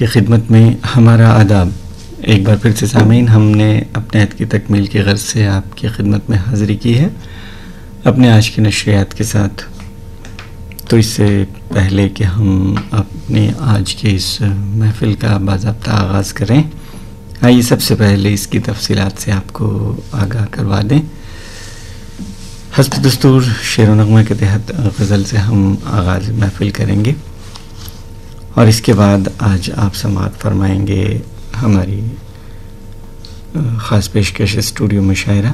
की खिदमत में हमारा आदाब। एक बार फिर से सामीन, हमने अपने अहद की तकमील की गर्ज से आपकी खिदमत में हाज़िरी की है अपने आज की नशरियात के साथ। तो इससे पहले कि हम अपने आज के इस महफ़िल का बाज़ाब्ता आगाज़ करें, आइए सबसे पहले इसकी तफसीलात से आपको आगाह करवा दें। हस्ब दस्तूर शेर व नग़मे के तहत गज़ल से हम आगाज़ महफ़िल करेंगे और इसके बाद आज आप समाअत फरमाएंगे हमारी ख़ास पेशकश स्टूडियो में शायरा